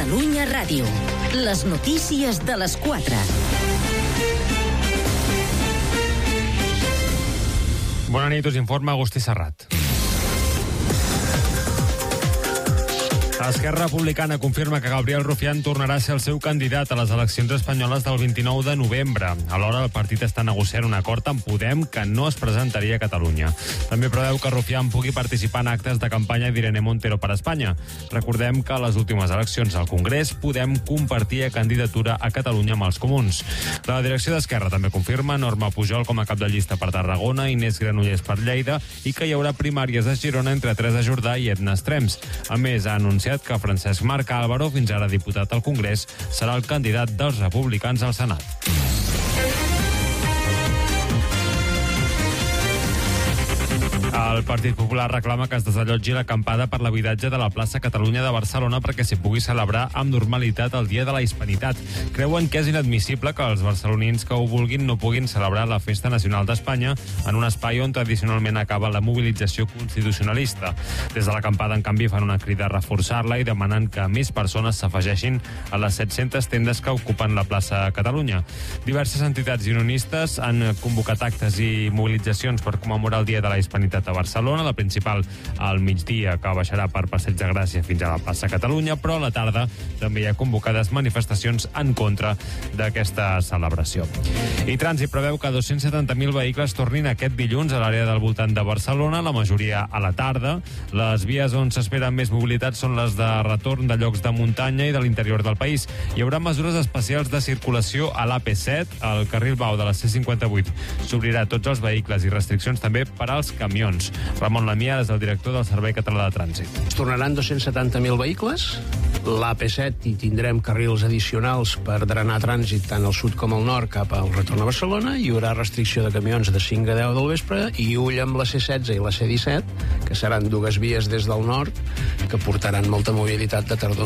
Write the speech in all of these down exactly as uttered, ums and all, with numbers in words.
Catalunya Ràdio. Les notícies de les quatre. Bona nit, us informa Agustí Serrat. Esquerra Republicana confirma que Gabriel Rufián tornarà a ser el seu candidat a les eleccions espanyoles del vint-i-nou de novembre. Alhora, el partit està negociant un acord amb Podem que no es presentaria a Catalunya. També preveu que Rufián pugui participar en actes de campanya d'Irene Montero per Espanya. Recordem que a les últimes eleccions al Congrés Podem compartia candidatura a Catalunya amb els comuns. La direcció d'Esquerra també confirma Norma Pujol com a cap de llista per Tarragona, Inés Granollers per Lleida i que hi haurà primàries a Girona entre Teresa Jordà i Edna Estrems. A més, ha anunciat que Francesc Marc Álvaro, fins ara diputat al Congrés, serà el candidat dels republicans al Senat. El Partit Popular reclama que es desallotgi l'acampada per l'habitatge de la plaça Catalunya de Barcelona perquè s'hi pugui celebrar amb normalitat el Dia de la Hispanitat. Creuen que és inadmissible que els barcelonins que ho vulguin no puguin celebrar la Festa Nacional d'Espanya en un espai on tradicionalment acaba la mobilització constitucionalista. Des de l'acampada, en canvi, fan una crida a reforçar-la i demanen que més persones s'afegeixin a les set-centes tendes que ocupen la plaça Catalunya. Diverses entitats unionistes han convocat actes i mobilitzacions per commemorar el Dia de la Hispanitat a Barcelona, la principal al migdia, que baixarà per Passeig de Gràcia fins a la plaça Catalunya, però a la tarda també hi ha convocades manifestacions en contra d'aquesta celebració. I Trànsit preveu que dos-cents setanta mil vehicles tornin aquest dilluns a l'àrea del voltant de Barcelona, la majoria a la tarda. Les vies on s'espera més mobilitat són les de retorn de llocs de muntanya i de l'interior del país. Hi haurà mesures especials de circulació a l'A P set, al carril bau de la C cinquanta-vuit. S'obrirà tots els vehicles i restriccions també per als camions. Ramon Lamià és el director del Servei Català de Trànsit. Es tornaran dos-cents setanta mil vehicles. L'A P set hi tindrem carrils addicionals per drenar trànsit tant al sud com al nord cap al retorn a Barcelona. Hi haurà restricció de camions de cinc a deu del vespre i ull amb la C setze i la C disset, que seran dues vies des del nord que portaran molta mobilitat de tardor.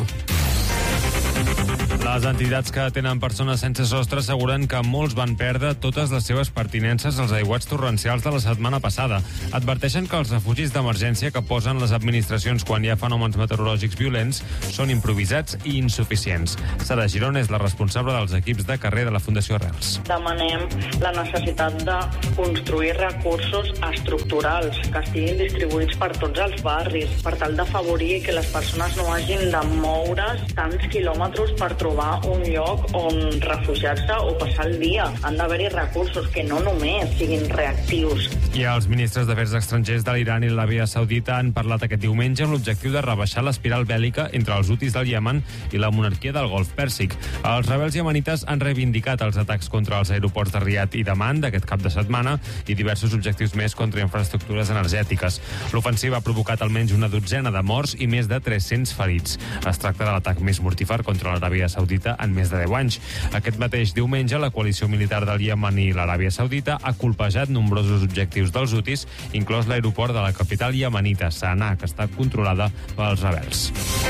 Les entitats que tenen persones sense sostre asseguren que molts van perdre totes les seves pertinences als aiguats torrencials de la setmana passada. Adverteixen que els refugis d'emergència que posen les administracions quan hi ha fenòmens meteorològics violents són improvisats i insuficients. Sara Girón és la responsable dels equips de carrer de la Fundació Arrels. Demanem la necessitat de construir recursos estructurals que estiguin distribuïts per tots els barris per tal d'afavorir que les persones no hagin de moure's tants quilòmetres per trobar un lloc on refugiar-se o passar el dia. Han d'haver-hi recursos que no només siguin reactius. I els ministres d'Afers Estrangers de l'Iran i l'Aràbia Saudita han parlat aquest diumenge amb l'objectiu de rebaixar l'espiral bèl·lica entre els hutis del Iemen i la monarquia del Golf Pèrsic. Els rebels iemenites han reivindicat els atacs contra els aeroports de Riad i Daman d'aquest cap de setmana i diversos objectius més contra infraestructures energètiques. L'ofensiva ha provocat almenys una dotzena de morts i més de tres-cents ferits. Es tracta de l'atac més mortífer contra l'Aràbia Saudita en més de deu anys. Aquest mateix diumenge, la coalició militar del Iemen i l'Aràbia Saudita ha colpejat nombrosos objectius dels hutis, inclòs l'aeroport de la capital iemenita, Sanà, que està controlada pels rebels.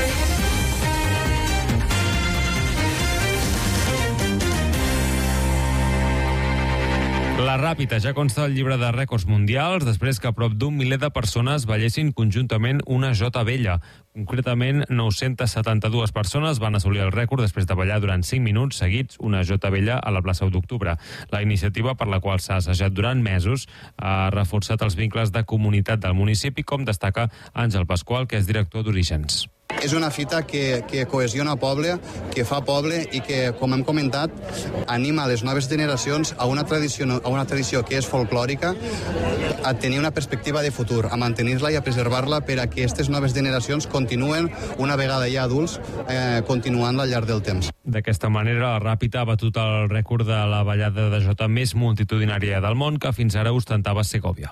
La Ràpita ja consta al llibre de rècords mundials després que a prop d'un miler de persones ballessin conjuntament una jota vella. Concretament, nou-centes setanta-dues persones van assolir el rècord després de ballar durant cinc minuts seguits una jota vella a la plaça u d'octubre. La iniciativa, per la qual s'ha assajat durant mesos, ha reforçat els vincles de comunitat del municipi, com destaca Àngel Pasqual, que és director d'Orígens. És una fita que, que cohesiona poble, que fa poble i que, com hem comentat, anima les noves generacions a una tradició, a una tradició que és folclòrica, a tenir una perspectiva de futur, a mantenir-la i a preservar-la per a que aquestes noves generacions continuen, una vegada ja adults, eh, continuant-la al llarg del temps. D'aquesta manera, la Ràpita ha batut el rècord de la ballada de jota més multitudinària del món, que fins ara ostentava Segòvia.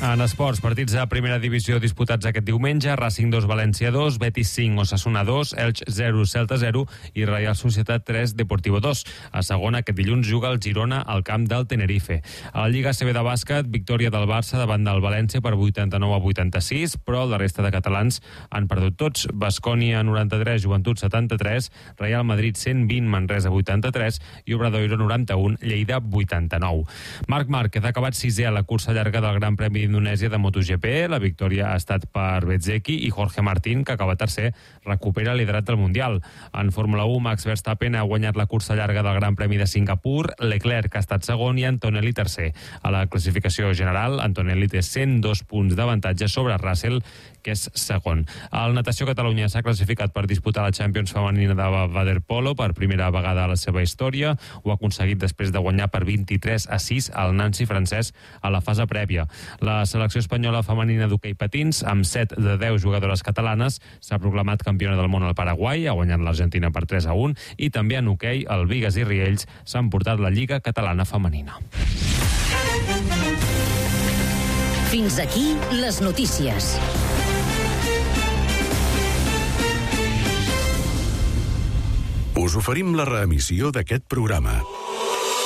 En esports, partits de primera divisió disputats aquest diumenge: Racing dos, València dos, Betis cinc, Osasuna dos, Elx zero, Celta zero i Real Societat tres, Deportivo dos. A segona, aquest dilluns juga el Girona al camp del Tenerife. A la Lliga A C B de bàsquet, victòria del Barça davant del València per vuitanta-nou a vuitanta-sis, però la resta de catalans han perdut tots. Baskonia noranta-tres, Joventut setanta-tres, Real Madrid cent vint, Manresa vuitanta-tres i Obradoiro noranta-un, Lleida vuitanta-nou. Marc Márquez ha acabat sisè a la cursa llarga del Gran Premi d'Indonèsia de MotoGP. La victòria ha estat per Bezzecchi i Jorge Martín, que acaba tercer, recupera el liderat del Mundial. En Fórmula u, Max Verstappen ha guanyat la cursa llarga del Gran Premi de Singapur, Leclerc ha estat segon i Antonelli tercer. A la classificació general, Antonelli té cent dos punts d'avantatge sobre Russell, que és segon. El Natació Catalunya s'ha classificat per disputar la Champions femenina de waterpolo per primera vegada a la seva història. Ho ha aconseguit després de guanyar per vint-i-tres a sis al Nancy francès a la fase prèvia. La selecció espanyola femenina d'hoquei patins, amb set de deu jugadores catalanes, s'ha proclamat campiona del món al Paraguai, ha guanyat l'Argentina per tres a un, i també en hoquei el Bigues i Riells s'han portat la Lliga Catalana Femenina. Fins aquí les notícies. Us oferim la reemissió d'aquest programa.